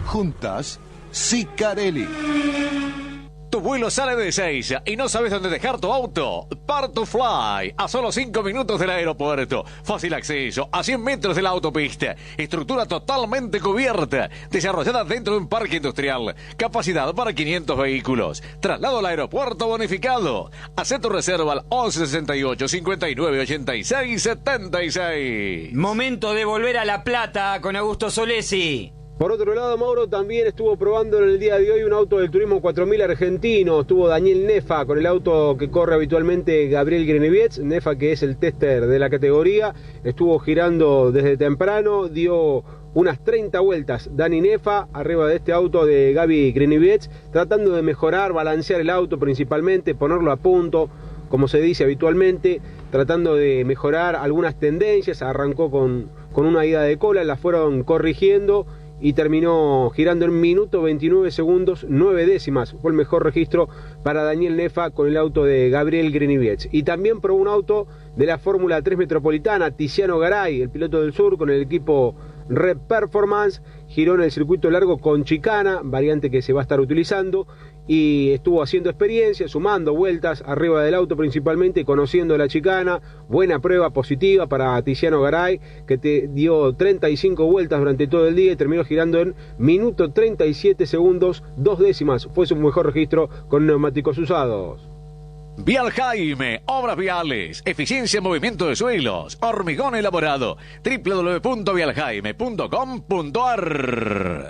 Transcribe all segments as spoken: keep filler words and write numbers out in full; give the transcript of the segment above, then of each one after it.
Juntas, Sicarelli. Tu vuelo sale de Ezeiza y no sabes dónde dejar tu auto. Part2Fly, a solo cinco minutos del aeropuerto. Fácil acceso, a cien metros de la autopista. Estructura totalmente cubierta, desarrollada dentro de un parque industrial. Capacidad para quinientos vehículos. Traslado al aeropuerto bonificado. Haz tu reserva al once sesenta y ocho, cincuenta y nueve, ochenta y seis, setenta y seis. Momento de volver a La Plata con Augusto Solesi. Por otro lado, Mauro también estuvo probando en el día de hoy un auto del Turismo cuatro mil argentino. Estuvo Daniel Nefa con el auto que corre habitualmente Gabriel Grenevietz. Nefa, que es el tester de la categoría, estuvo girando desde temprano, dio unas treinta vueltas Dani Nefa arriba de este auto de Gaby Grenevietz, tratando de mejorar, balancear el auto principalmente, ponerlo a punto, como se dice habitualmente, tratando de mejorar algunas tendencias. Arrancó con, con una ida de cola, la fueron corrigiendo y terminó girando en minuto veintinueve segundos, nueve décimas. Fue el mejor registro para Daniel Nefa con el auto de Gabriel Grenevietz. Y también probó un auto de la Fórmula tres Metropolitana, Tiziano Garay, el piloto del sur, con el equipo Red Performance. Giró en el circuito largo con chicana, variante que se va a estar utilizando, y estuvo haciendo experiencia, sumando vueltas arriba del auto principalmente, conociendo la chicana. Buena prueba positiva para Tiziano Garay, que te dio treinta y cinco vueltas durante todo el día y terminó girando en minuto treinta y siete segundos, dos décimas. Fue su mejor registro con neumáticos usados. Vial Jaime, obras viales, eficiencia en movimiento de suelos, hormigón elaborado. doble u doble u doble u punto vial jaime punto com punto a r.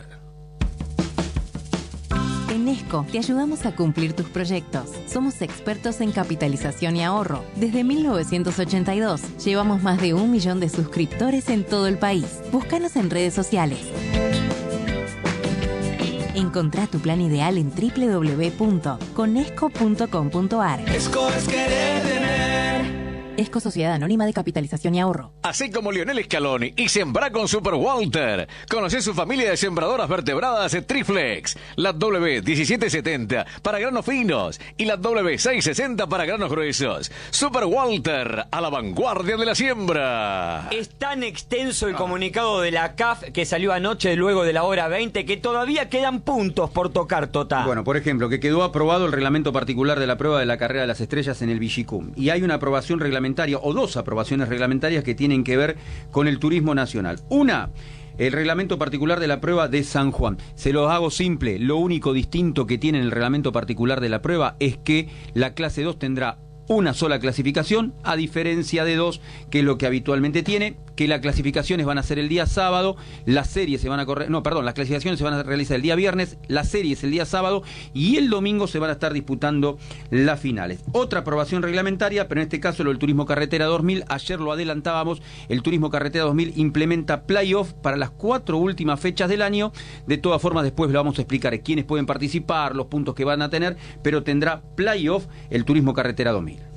En ESCO te ayudamos a cumplir tus proyectos. Somos expertos en capitalización y ahorro. Desde mil novecientos ochenta y dos llevamos más de un millón de suscriptores en todo el país. Búscanos en redes sociales. Encontrá tu plan ideal en doble u doble u doble u punto conesco punto com punto a r. ESCO es querer tener. ESCO Sociedad Anónima de Capitalización y Ahorro. Así como Lionel Scaloni y sembrá con Super Walter. Conocé su familia de sembradoras vertebradas Triflex. La W diecisiete setenta para granos finos y la W seiscientos sesenta para granos gruesos. Super Walter, a la vanguardia de la siembra. Es tan extenso el comunicado de la C A F que salió anoche luego de la hora veinte que todavía quedan puntos por tocar, Tota. Bueno, por ejemplo, que quedó aprobado el reglamento particular de la prueba de la carrera de las estrellas en el Vigicum. Y hay una aprobación reglamentaria o dos aprobaciones reglamentarias que tienen que ver con el turismo nacional. Una, el reglamento particular de la prueba de San Juan. Se los hago simple, lo único distinto que tiene el reglamento particular de la prueba es que la clase dos tendrá una sola clasificación, a diferencia de dos, que es lo que habitualmente tiene, que las clasificaciones van a ser el día sábado, las series se van a correr, no, perdón, las clasificaciones se van a realizar el día viernes, las series el día sábado y el domingo se van a estar disputando las finales. Otra aprobación reglamentaria, pero en este caso lo del Turismo Carretera dos mil, ayer lo adelantábamos, el Turismo Carretera dos mil implementa playoff para las cuatro últimas fechas del año. De todas formas, después lo vamos a explicar quiénes pueden participar, los puntos que van a tener, pero tendrá playoff el Turismo Carretera dos mil.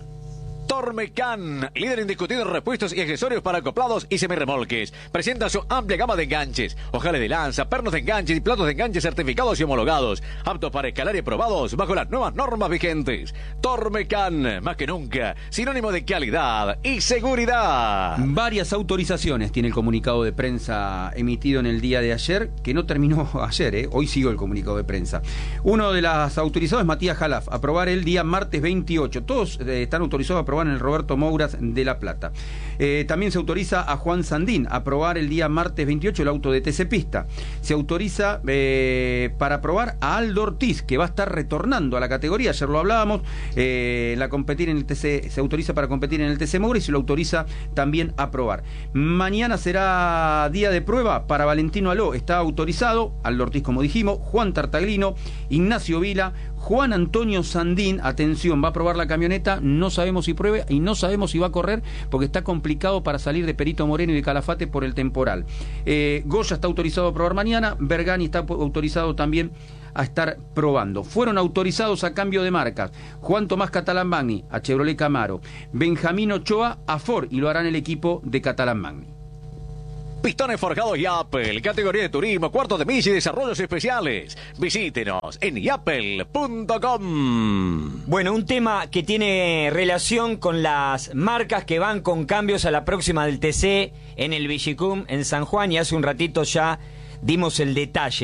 Tormecan, líder indiscutido en repuestos y accesorios para acoplados y semirremolques. Presenta su amplia gama de enganches, ojales de lanza, pernos de enganches y platos de enganches certificados y homologados, aptos para escalar y aprobados bajo las nuevas normas vigentes. Tormecan, más que nunca, sinónimo de calidad y seguridad. Varias autorizaciones tiene el comunicado de prensa emitido en el día de ayer, que no terminó ayer, ¿eh? Hoy sigo el comunicado de prensa. Uno de las autorizados es Matías Jalaf, aprobar el día martes veintiocho. Todos eh, están autorizados a aprobar en el Roberto Mouras de La Plata. Eh, también se autoriza a Juan Sandín a aprobar el día martes veintiocho el auto de T C Pista. Se autoriza eh, para aprobar a Aldo Ortiz, que va a estar retornando a la categoría, ayer lo hablábamos, eh, la competir en el T C, se autoriza para competir en el T C Moura y se lo autoriza también a aprobar. Mañana será día de prueba para Valentino Aló, está autorizado, Aldo Ortiz como dijimos, Juan Tartaglino, Ignacio Vila, Juan Antonio Sandín, atención, va a probar la camioneta, no sabemos si pruebe y no sabemos si va a correr porque está complicado para salir de Perito Moreno y de Calafate por el temporal. Eh, Goya está autorizado a probar mañana, Bergani está autorizado también a estar probando. Fueron autorizados a cambio de marcas Juan Tomás Catalán Magni a Chevrolet Camaro, Benjamín Ochoa a Ford y lo harán el equipo de Catalán Magni. Pistones forjados Yapel, categoría de turismo, cuartos de milla y desarrollos especiales. Visítenos en yapel punto com. Bueno, un tema que tiene relación con las marcas que van con cambios a la próxima del T C en el Vigicum en San Juan, y hace un ratito ya dimos el detalle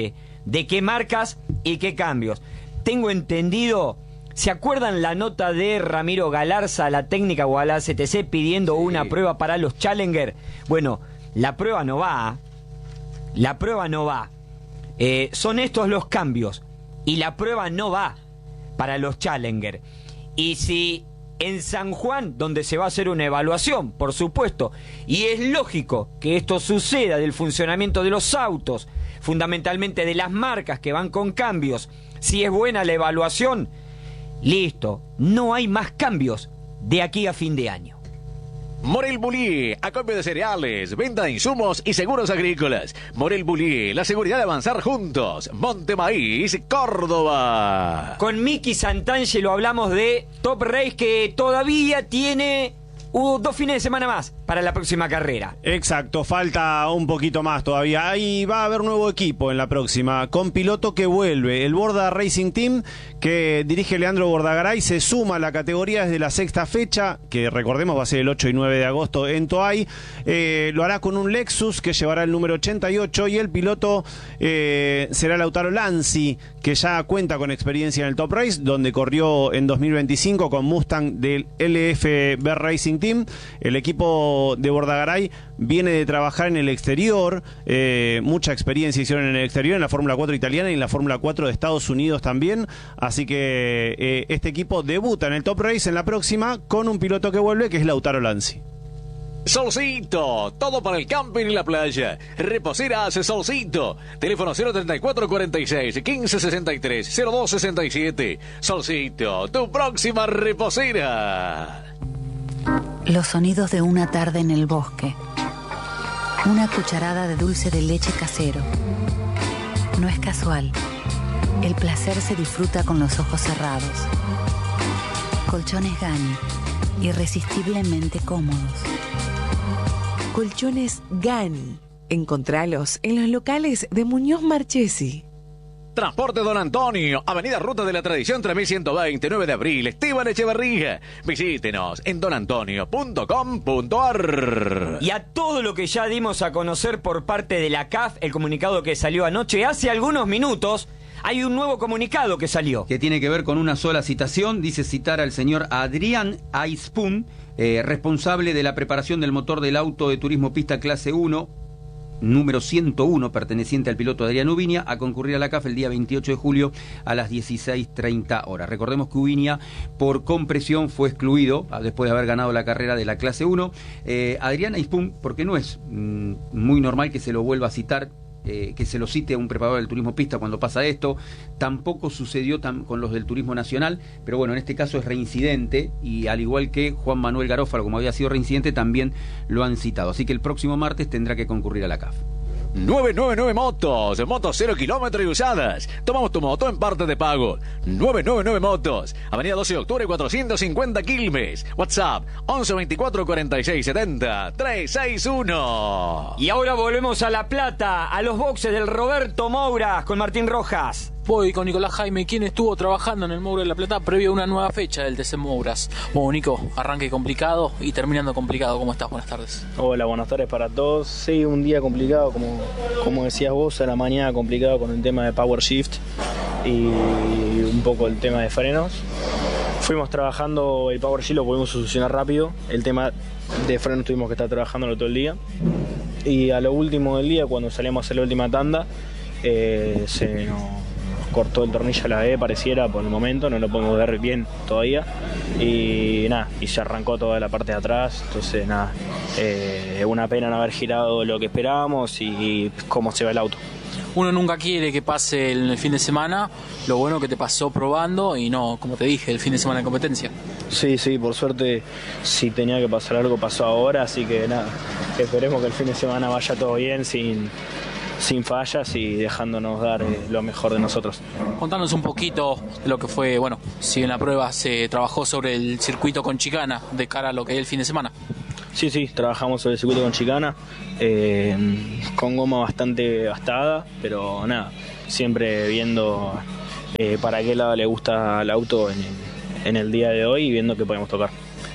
de qué marcas y qué cambios. Tengo entendido, ¿se acuerdan la nota de Ramiro Galarza a la técnica o a la C T C pidiendo sí. una prueba para los Challenger? Bueno, la prueba no va, la prueba no va. Eh, son estos los cambios y la prueba no va para los Challenger. Y si en San Juan, donde se va a hacer una evaluación, por supuesto, y es lógico que esto suceda del funcionamiento de los autos, fundamentalmente de las marcas que van con cambios, si es buena la evaluación, listo, no hay más cambios de aquí a fin de año. Morel Bullier, acopio de cereales, venta de insumos y seguros agrícolas. Morel Bullier, la seguridad de avanzar juntos. Monte Maíz, Córdoba. Con Miki Santangelo hablamos de Top Race, que todavía tiene uh, dos fines de semana más para la próxima carrera. Exacto, falta un poquito más todavía. Ahí va a haber nuevo equipo en la próxima, con piloto que vuelve. El Borda Racing Team, que dirige Leandro Bordagaray, se suma a la categoría desde la sexta fecha, que recordemos va a ser el ocho y nueve de agosto en Toay. Eh, lo hará con un Lexus que llevará el número ochenta y ocho, y el piloto eh, será Lautaro Lanzi, que ya cuenta con experiencia en el Top Race, donde corrió en dos mil veinticinco con Mustang del L F B Racing Team. El equipo de Bordagaray viene de trabajar en el exterior, eh, mucha experiencia hicieron en el exterior, en la Fórmula cuatro italiana y en la Fórmula cuatro de Estados Unidos también, así que eh, este equipo debuta en el Top Race en la próxima con un piloto que vuelve, que es Lautaro Lanzi. Solcito, todo para el camping y la playa. Reposeras Solcito. Teléfono cero treinta y cuatro cuarenta y seis quince sesenta y tres cero dos sesenta y siete. Solcito, tu próxima reposera. Los sonidos de una tarde en el bosque. Una cucharada de dulce de leche casero. No es casual. El placer se disfruta con los ojos cerrados. Colchones Gani, irresistiblemente cómodos. Colchones Gani. Encontralos en los locales de Muñoz Marchesi. Transporte Don Antonio, Avenida Ruta de la Tradición tres mil ciento veinte, nueve de abril, Esteban Echeverría. Visítenos en don antonio punto com punto a r. Y a todo lo que ya dimos a conocer por parte de la C A F, el comunicado que salió anoche, hace algunos minutos, hay un nuevo comunicado que salió. Que tiene que ver con una sola citación, dice citar al señor Adrián Aispun, eh, responsable de la preparación del motor del auto de turismo pista clase uno, número ciento uno, perteneciente al piloto Adrián Ubiña, a concurrir a la C A F el día veintiocho de julio a las dieciséis treinta horas. Recordemos que Ubiña, por compresión, fue excluido después de haber ganado la carrera de la clase uno. Eh, Adrián Aispun, porque no es mm, muy normal que se lo vuelva a citar, eh, que se lo cite a un preparador del turismo pista cuando pasa esto. Tampoco sucedió tan, con los del turismo nacional, pero bueno, en este caso es reincidente, y al igual que Juan Manuel Garófalo, como había sido reincidente, también lo han citado. Así que el próximo martes tendrá que concurrir a la C A F. nueve nueve nueve Motos, motos cero kilómetros y usadas. Tomamos tu moto en parte de pago. nueve nueve nueve Motos, Avenida doce de octubre cuatrocientos cincuenta Quilmes. WhatsApp once veinticuatro cuarenta y seis setenta trescientos sesenta y uno. Y ahora volvemos a La Plata, a los boxes del Roberto Mouras con Martín Rojas. Voy con Nicolás Jaime, quien estuvo trabajando en el Moura de La Plata previo a una nueva fecha del T C Mouras. Bueno, Nico, arranque complicado y terminando complicado. ¿Cómo estás? Buenas tardes. Hola, buenas tardes para todos. Sí, un día complicado, como, como decías vos, a la mañana complicado con el tema de Power Shift y un poco el tema de frenos. Fuimos trabajando, el Power Shift lo pudimos solucionar rápido. El tema de frenos tuvimos que estar trabajándolo todo el día. Y a lo último del día, cuando salimos a hacer la última tanda, eh, se nos cortó el tornillo a la E, pareciera, por el momento, no lo podemos ver bien todavía, y nada, y se arrancó toda la parte de atrás. Entonces nada, es eh, una pena no haber girado lo que esperábamos y, y cómo se va el auto. Uno nunca quiere que pase el fin de semana, lo bueno que te pasó probando y no, como te dije, el fin de semana de competencia. Sí, sí, por suerte, si tenía que pasar algo pasó ahora, así que nada, esperemos que el fin de semana vaya todo bien, sin... sin fallas y dejándonos dar eh, lo mejor de nosotros. Contanos un poquito de lo que fue, bueno, si en la prueba se trabajó sobre el circuito con chicana de cara a lo que es el fin de semana. Sí, sí, trabajamos sobre el circuito con chicana, eh, con goma bastante gastada, pero nada, siempre viendo eh, para qué lado le gusta el auto en el, en el día de hoy y viendo qué podemos tocar.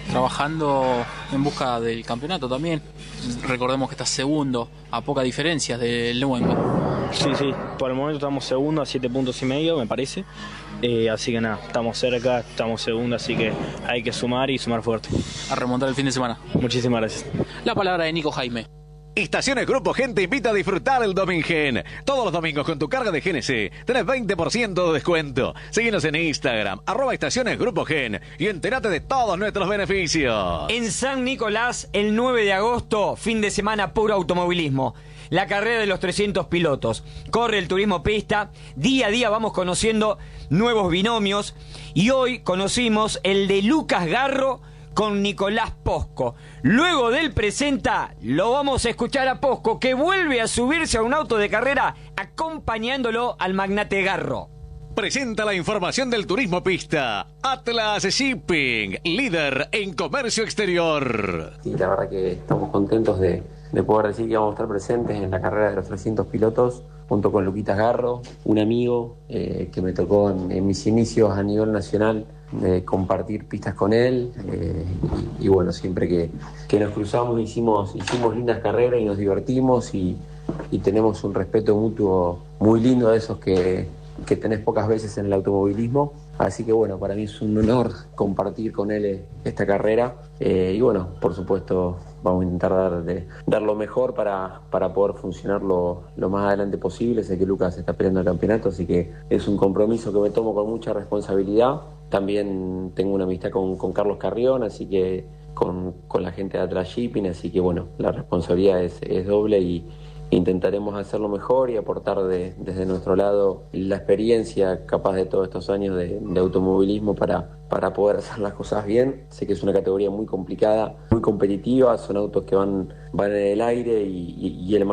trabajando en busca del campeonato también. Recordemos que está segundo, a poca diferencia del Neuenga. Sí, sí, por el momento estamos segundo a siete puntos y medio, me parece. Eh, así que nada, estamos cerca, estamos segundo, así que hay que sumar y sumar fuerte. A remontar el fin de semana. Muchísimas gracias. La palabra de Nico Jaime. Estaciones Grupo Gen te invita a disfrutar el Domingen. Todos los domingos con tu carga de G N C tenés veinte por ciento de descuento. Síguenos en Instagram, arroba Estaciones Grupo Gen, y entérate de todos nuestros beneficios. En San Nicolás, el nueve de agosto, fin de semana puro automovilismo. La carrera de los trescientos pilotos. Corre el turismo pista. Día a día vamos conociendo nuevos binomios. Y hoy conocimos el de Lucas Garro con Nicolás Posco. Luego del presenta, lo vamos a escuchar a Posco, que vuelve a subirse a un auto de carrera acompañándolo al magnate Garro. Presenta la información del turismo pista. Atlas Shipping, líder en comercio exterior. Sí, la verdad que estamos contentos de, de poder decir que vamos a estar presentes en la carrera de los trescientos pilotos, junto con Luquitas Garro, un amigo eh, que me tocó en, en mis inicios a nivel nacional, de compartir pistas con él, eh, y, y bueno, siempre que, que nos cruzamos hicimos, hicimos lindas carreras y nos divertimos, y, y tenemos un respeto mutuo muy lindo, de esos que, que tenés pocas veces en el automovilismo. Así que bueno, para mí es un honor compartir con él esta carrera, eh, y bueno, por supuesto vamos a intentar dar, de, dar lo mejor para, para poder funcionar lo, lo más adelante posible. Sé que Lucas está peleando el campeonato, así que es un compromiso que me tomo con mucha responsabilidad. También tengo una amistad con, con Carlos Carrión, así que con, con la gente de Atlas Shipping, así que bueno, la responsabilidad es, es doble, y intentaremos hacerlo mejor y aportar de, desde nuestro lado la experiencia capaz de todos estos años de, de automovilismo para, para poder hacer las cosas bien. Sé que es una categoría muy complicada, muy competitiva, son autos que van, van en el aire, y, y, y el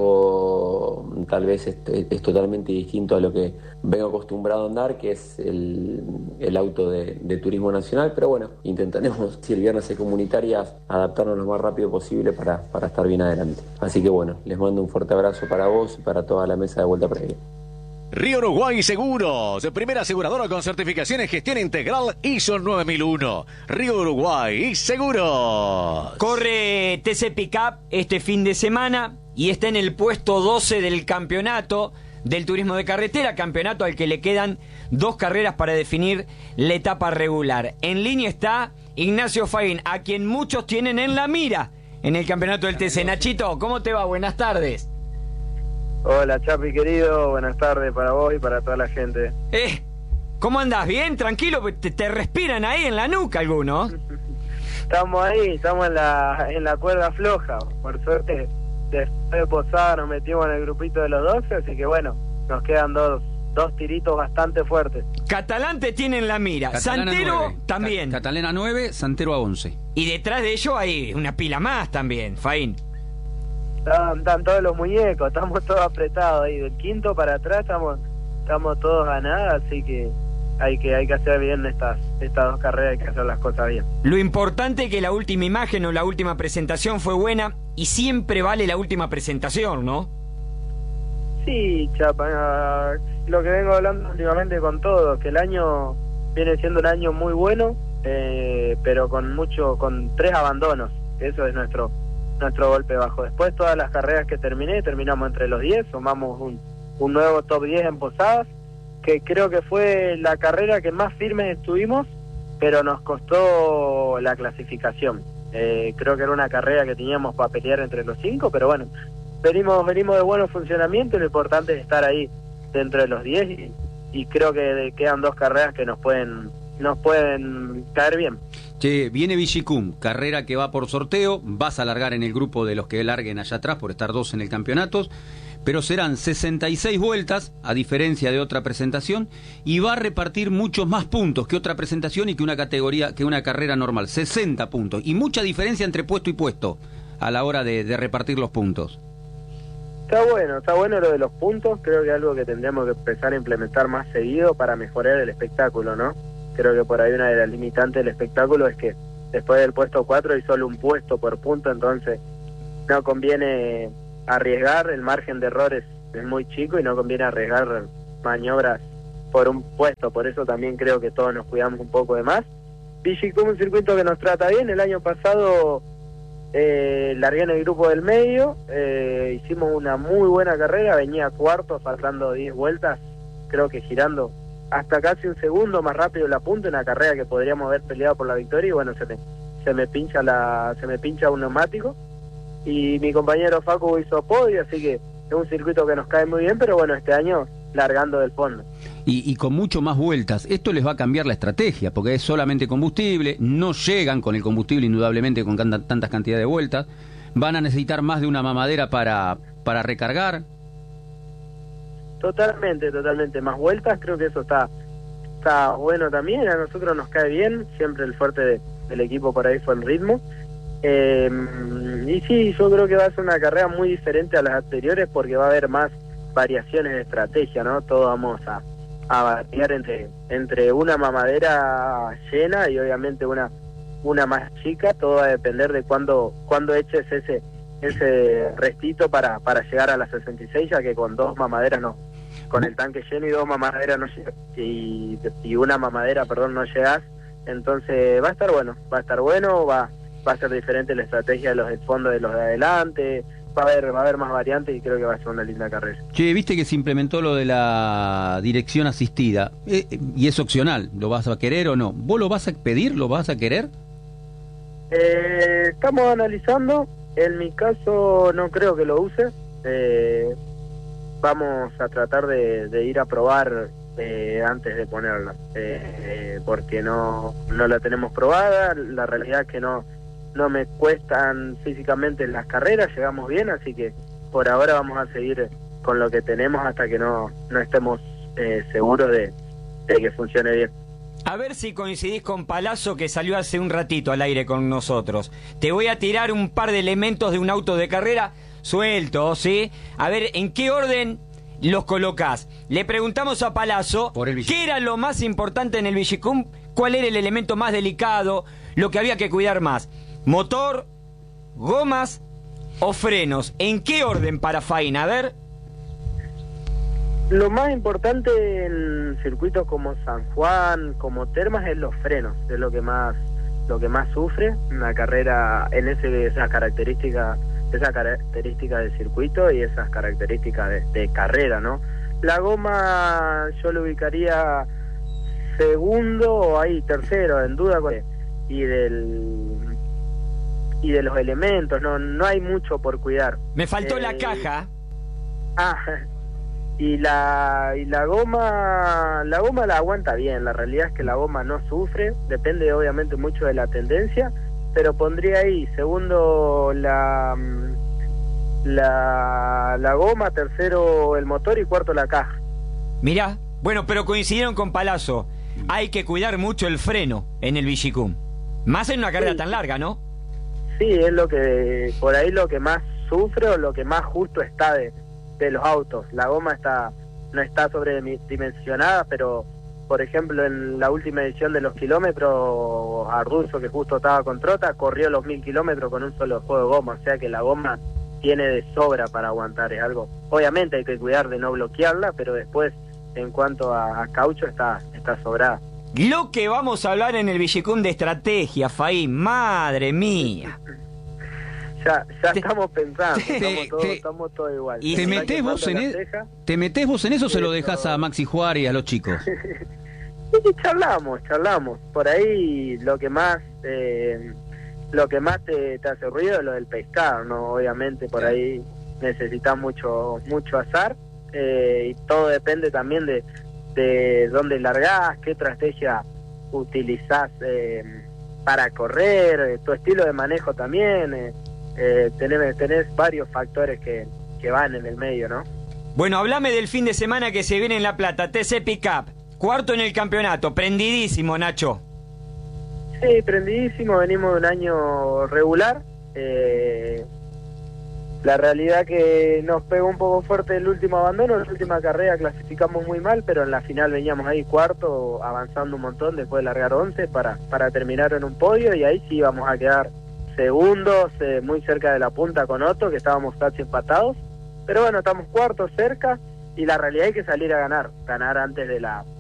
manejo tal vez es, es totalmente distinto a lo que vengo acostumbrado a andar, que es el, el auto de, de turismo nacional. Pero bueno, intentaremos, si el viernes hay comunitarias, adaptarnos lo más rápido posible para, para estar bien adelante. Así que bueno, les mando un fuerte abrazo para vos y para toda la mesa de Vuelta Previa. Río Uruguay Seguros, primera aseguradora con certificación en gestión integral I S O nueve mil uno. Río Uruguay Seguros. Corre T C Pickup este fin de semana y está en el puesto doce del campeonato del turismo de carretera, campeonato al que le quedan dos carreras para definir la etapa regular. En línea está Ignacio Faín, a quien muchos tienen en la mira en el campeonato del T C. Nachito, ¿cómo te va? Buenas tardes. Hola, Chapi querido, buenas tardes para vos y para toda la gente. Eh, ¿cómo andás? ¿Bien? ¿Tranquilo? ¿Te, te respiran ahí en la nuca algunos? Estamos ahí, estamos en la, en la cuerda floja. Por suerte, después de Posada nos metimos en el grupito de los doce, así que bueno, nos quedan dos, dos tiritos bastante fuertes. Catalán te tiene en la mira, Catalana Santero nueve. también. Ca- Catalana nueve, Santero a once. Y detrás de ello hay una pila más también, Faín. Están, están todos los muñecos, estamos todos apretados ahí, del quinto para atrás estamos estamos todos a nada, así que hay que hay que hacer bien estas estas dos carreras, hay que hacer las cosas bien. Lo importante es que la última imagen o la última presentación fue buena, y siempre vale la última presentación, ¿no? Sí, Chapa, lo que vengo hablando últimamente con todos, que el año viene siendo un año muy bueno, eh, pero con mucho, con tres abandonos, eso es nuestro nuestro golpe bajo. Después todas las carreras que terminé, terminamos entre los diez, sumamos un, un nuevo top diez en Posadas, que creo que fue la carrera que más firmes estuvimos, pero nos costó la clasificación. Eh, creo que era una carrera que teníamos para pelear entre los cinco, pero bueno, venimos venimos de buenos funcionamientos, lo importante es estar ahí dentro de los diez, y, y creo que quedan dos carreras que nos pueden nos pueden caer bien. Che, viene Vigicum, carrera que va por sorteo, vas a largar en el grupo de los que larguen allá atrás por estar dos en el campeonato, pero serán sesenta y seis vueltas, a diferencia de otra presentación, y va a repartir muchos más puntos que otra presentación y que una categoría, que una carrera normal, sesenta puntos, y mucha diferencia entre puesto y puesto a la hora de, de repartir los puntos. Está bueno, está bueno lo de los puntos, creo que es algo que tendríamos que empezar a implementar más seguido para mejorar el espectáculo, ¿no? Creo que por ahí una de las limitantes del espectáculo es que después del puesto cuatro hay solo un puesto por punto, entonces no conviene arriesgar, el margen de errores es muy chico y no conviene arriesgar maniobras por un puesto, por eso también creo que todos nos cuidamos un poco de más, Vigicum es un circuito que nos trata bien. El año pasado eh, largué en el grupo del medio, eh, hicimos una muy buena carrera, venía cuarto, faltando diez vueltas, creo que girando hasta casi un segundo más rápido la punta, una carrera que podríamos haber peleado por la victoria, y bueno, se me, se me pincha la, se me pincha un neumático, y mi compañero Facu hizo podio, así que es un circuito que nos cae muy bien, pero bueno, este año largando del fondo. Y, y con mucho más vueltas, esto les va a cambiar la estrategia, porque es solamente combustible, no llegan con el combustible indudablemente con canta, tantas cantidades de vueltas, van a necesitar más de una mamadera para, para recargar. Totalmente, totalmente, más vueltas, creo que eso está, está bueno también, a nosotros nos cae bien, siempre el fuerte de, del equipo por ahí fue el ritmo. Eh, y sí, yo creo que va a ser una carrera muy diferente a las anteriores porque va a haber más variaciones de estrategia, ¿no? Todos vamos a, a variar entre entre una mamadera llena y obviamente una una más chica, todo va a depender de cuándo cuándo eches ese ese restito para para llegar a las sesenta y seis, ya que con dos mamaderas no, con el tanque lleno y dos mamaderas no lleg- y, y una mamadera, perdón, no llegas, entonces va a estar bueno, va a estar bueno, va va a ser diferente la estrategia de los del fondo de los de adelante, va a haber va a haber más variantes y creo que va a ser una linda carrera. Che, viste que se implementó lo de la dirección asistida, eh, y es opcional, ¿lo vas a querer o no? ¿Vos lo vas a pedir, lo vas a querer? Eh, estamos analizando, en mi caso no creo que lo use, eh, vamos a tratar de, de ir a probar eh, antes de ponerla, eh, eh, porque no, no la tenemos probada, la realidad es que no no me cuestan físicamente las carreras, llegamos bien, así que por ahora vamos a seguir con lo que tenemos hasta que no, no estemos eh, seguros de, de que funcione bien. A ver si coincidís con Palazzo, que salió hace un ratito al aire con nosotros. Te voy a tirar un par de elementos de un auto de carrera suelto, ¿sí? A ver, ¿en qué orden los colocás? Le preguntamos a Palazzo qué era lo más importante en el Vigicum, cuál era el elemento más delicado, lo que había que cuidar más. ¿Motor, gomas o frenos? ¿En qué orden para Faina? A ver. Lo más importante en circuitos como San Juan, como Termas, es los frenos, es lo que más lo que más sufre una carrera en ese esas características, esa característica del circuito y esas características de, de carrera, ¿no? La goma yo lo ubicaría segundo o ahí tercero, en duda, con, y del y de los elementos, no no hay mucho por cuidar. Me faltó eh, la caja. Ah, y la y la goma la goma la aguanta bien, la realidad es que la goma no sufre, depende obviamente mucho de la tendencia, pero pondría ahí segundo la la la goma, tercero el motor y cuarto la caja. Mirá, bueno, pero coincidieron con Palazzo, hay que cuidar mucho el freno en el Vigicum, más en una carrera sí. tan larga, ¿no? Sí, es lo que por ahí lo que más sufre o lo que más justo está de de los autos. La goma está no está sobredimensionada, pero por ejemplo en la última edición de los kilómetros, Arduzo, que justo estaba con Trota, corrió los mil kilómetros con un solo juego de goma, o sea que la goma tiene de sobra para aguantar, es algo, obviamente hay que cuidar de no bloquearla, pero después en cuanto a, a caucho está está sobrada. Lo que vamos a hablar en el Vigicum de estrategia, Faín, madre mía. Ya, ya te, estamos pensando, te, estamos, todos, te, estamos todos igual. ¿Y te metés vos en eso? ¿Te metés vos en eso o se lo dejás a Maxi Juárez y a los chicos? Y charlamos, charlamos. Por ahí lo que más eh, lo que más te, te hace ruido es lo del pescar, ¿no? Obviamente por ahí necesitas mucho mucho azar, eh, y todo depende también de, de dónde largás, qué estrategia utilizás eh, para correr, tu estilo de manejo también, eh, Eh, tenés, tenés varios factores que, que van en el medio, ¿no? Bueno, hablame del fin de semana que se viene en La Plata, T C Pickup, cuarto en el campeonato, prendidísimo, Nacho. Sí, prendidísimo, venimos de un año regular, eh, la realidad que nos pegó un poco fuerte el último abandono, en la última carrera clasificamos muy mal, pero en la final veníamos ahí cuarto, avanzando un montón después de largar once para, para terminar en un podio, y ahí sí íbamos a quedar segundos, eh, muy cerca de la punta con Otto, que estábamos casi empatados, pero bueno, estamos cuartos cerca, y la realidad hay que salir a ganar, ganar antes de la